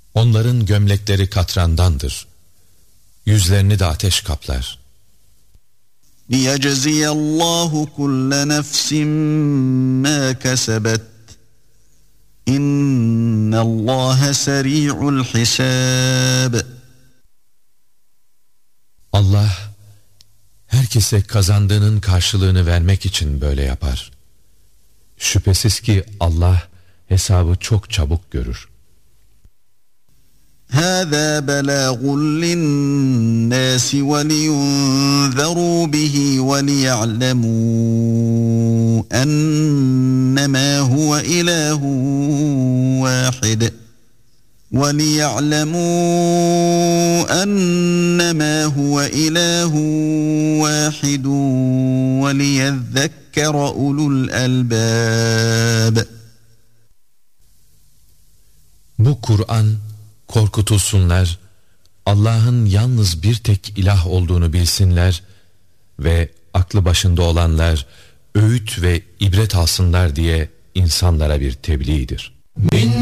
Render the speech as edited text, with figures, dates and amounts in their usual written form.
Onların gömlekleri katrandandır. Yüzlerini de ateş kaplar. لِيَجْزِيَ اللّٰهُ كُلَّ نَفْسٍ مَا كَسَبَتْ اِنَّ اللّٰهَ سَرِيعُ الْحِسَابِ. Allah herkese kazandığının karşılığını vermek için böyle yapar. Şüphesiz ki Allah hesabı çok çabuk görür. هَذَا بَلَاغٌ لِلنَّاسِ وَلِيُنذَرُوا بِهِ وَلِيَعْلَمُوا أَنَّمَا هُوَ إِلَٰهٌ وَاحِدٌ وَلِيَذَّكَّرَ أُولُو الْأَلْبَابِ. Bu Kur'an korkutulsunlar, Allah'ın yalnız bir tek ilah olduğunu bilsinler ve aklı başında olanlar öğüt ve ibret alsınlar diye insanlara bir tebliğdir.